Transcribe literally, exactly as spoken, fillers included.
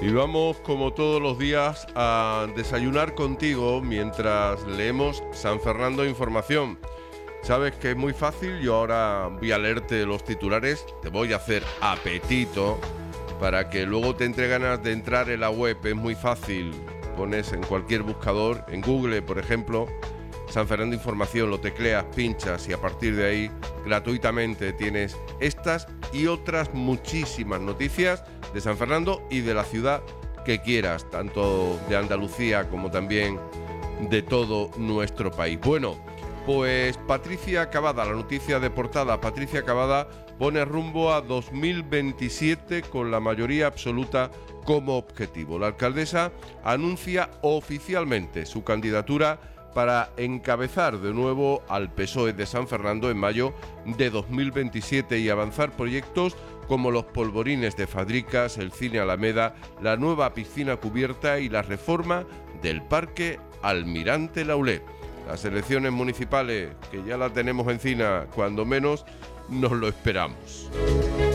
Y vamos, como todos los días, a desayunar contigo mientras leemos San Fernando Información. Sabes que es muy fácil, yo ahora voy a leerte los titulares, te voy a hacer apetito para que luego te entre ganas de entrar en la web. Es muy fácil, pones en cualquier buscador, en Google por ejemplo, San Fernando Información, lo tecleas, pinchas y a partir de ahí gratuitamente tienes estas y otras muchísimas noticias de San Fernando y de la ciudad que quieras, tanto de Andalucía como también de todo nuestro país. Bueno, pues Patricia Cavada, la noticia de portada, Patricia Cavada pone rumbo a dos mil veintisiete con la mayoría absoluta como objetivo. La alcaldesa anuncia oficialmente su candidatura para encabezar de nuevo al P S O E de San Fernando en mayo de dos mil veintisiete y avanzar proyectos como los polvorines de Fadricas, el Cine Alameda, la nueva piscina cubierta y la reforma del Parque Almirante Laulé. Las elecciones municipales, que ya la tenemos encima, cuando menos nos lo esperamos.